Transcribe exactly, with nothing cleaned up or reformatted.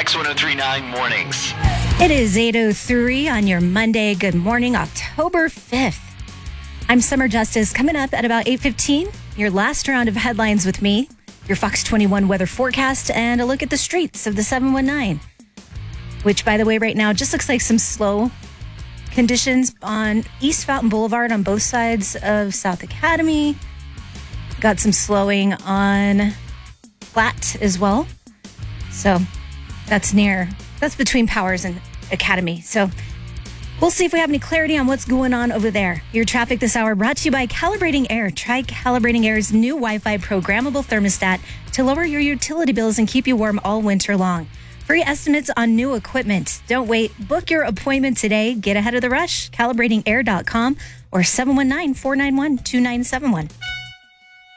Kicks one oh three point nine mornings. It is eight oh three on your Monday. Good morning, October fifth. I'm Summer Justice. Coming up at about eight fifteen, your last round of headlines with me, your Fox twenty-one weather forecast, and a look at the streets of the seven one nine, which, by the way, right now just looks like some slow conditions on East Fountain Boulevard on both sides of South Academy. Got some slowing on Platte as well. So that's near, that's between Powers and Academy. So we'll see if we have any clarity on what's going on over there. Your traffic this hour brought to you by Calibrating Air. Try Calibrating Air's new Wi-Fi programmable thermostat to lower your utility bills and keep you warm all winter long. Free estimates on new equipment. Don't wait. Book your appointment today. Get ahead of the rush. calibrating air dot com or seven one nine, four nine one, two nine seven one.